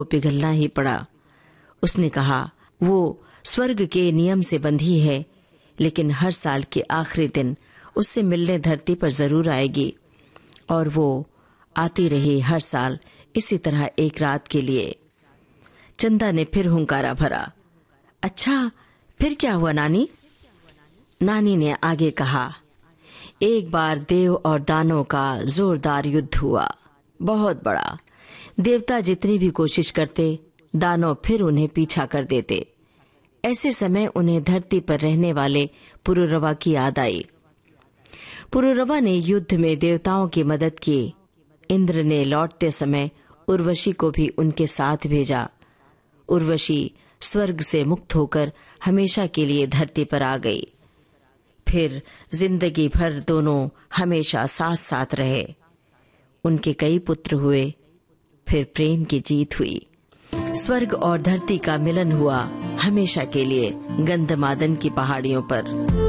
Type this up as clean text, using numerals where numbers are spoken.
पिघलना ही पड़ा। उसने कहा, वो स्वर्ग के नियम से बंधी है, लेकिन हर साल के आखिरी दिन उससे मिलने धरती पर जरूर आएगी। और वो आती रही हर साल इसी तरह एक रात के लिए। चंदा ने फिर हुंकारा भरा। अच्छा, फिर क्या हुआ नानी? नानी ने आगे कहा, एक बार देव और दानों का जोरदार युद्ध हुआ, बहुत बड़ा। देवता जितनी भी कोशिश करते, दानव फिर उन्हें पीछा कर देते। ऐसे समय उन्हें धरती पर रहने वाले पुरुरवा की याद आई। पुरुरवा ने युद्ध में देवताओं की मदद की। इंद्र ने लौटते समय उर्वशी को भी उनके साथ भेजा। उर्वशी स्वर्ग से मुक्त होकर हमेशा के लिए धरती पर आ गई। फिर जिंदगी भर दोनों हमेशा साथ साथ रहे। उनके कई पुत्र हुए। फिर प्रेम की जीत हुई। स्वर्ग और धरती का मिलन हुआ हमेशा के लिए गंधमादन की पहाड़ियों पर।